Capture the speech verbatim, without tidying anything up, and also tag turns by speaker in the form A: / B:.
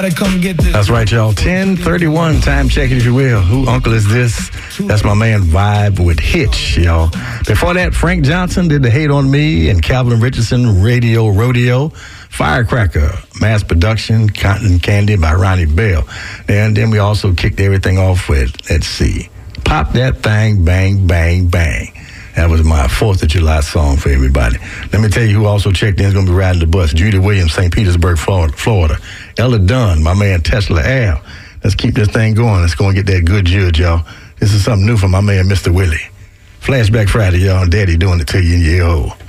A: Come get this.
B: That's right, y'all. ten thirty-one, time check it if you will. Who uncle is this? That's my man Vibe with Hitch, y'all. Before that, Frank Johnson did the Hate on Me and Calvin Richardson, Radio Rodeo. Firecracker, Mass Production, Cotton Candy by Ronnie Bell. And then we also kicked everything off with, let's see, Pop That Thing, Bang, Bang, Bang. That was my fourth of July song for everybody. Let me tell you who also checked in is going to be riding the bus. Judy Williams, Saint Petersburg, Florida. Ella Dunn, my man Tesla Al. Let's keep this thing going. Let's go and get that good judge, y'all. This is something new from my man, Mister Willie. Flashback Friday, y'all. Daddy doing it to you in your ear hole.